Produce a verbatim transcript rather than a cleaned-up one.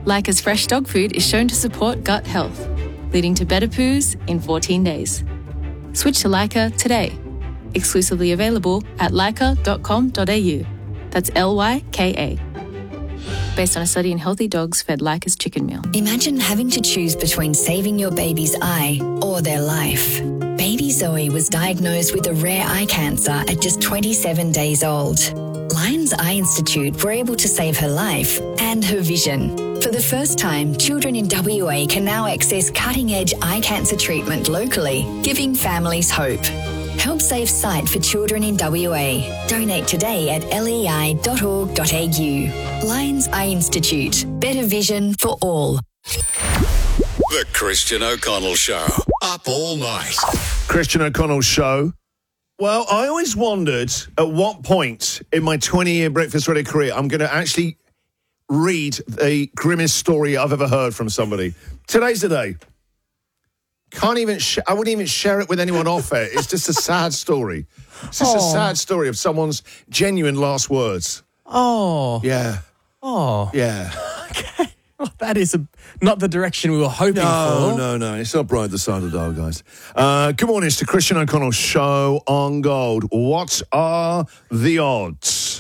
Leica's fresh dog food is shown to support gut health, leading to better poos in fourteen days. Switch to Leica today. Exclusively available at leica dot com dot a u. That's L Y K A. Based on a study in healthy dogs fed Leica's chicken meal. Imagine having to choose between saving your baby's eye or their life. Baby Zoe was diagnosed with a rare eye cancer at just twenty-seven days old. Lions Eye Institute were able to save her life and her vision. For the first time, children in W A can now access cutting-edge eye cancer treatment locally, giving families hope. Help save sight for children in W A. Donate today at lei dot org dot a u. Lions Eye Institute. Better vision for all. The Christian O'Connell Show. Up all night. Christian O'Connell Show. Well, I always wondered at what point in my twenty-year Breakfast Radio career I'm going to actually read the grimmest story I've ever heard from somebody. Today's the day. Can't even, sh- I wouldn't even share it with anyone off air. It's just a sad story. It's just Aww. a sad story of someone's genuine last words. Oh. Yeah. Oh. Yeah. Okay. Well, that is a, not the direction we were hoping No, for. no, no. It's not bright the side of the dial, guys. Uh, good morning. It's the Christian O'Connell Show on Gold. What are the odds?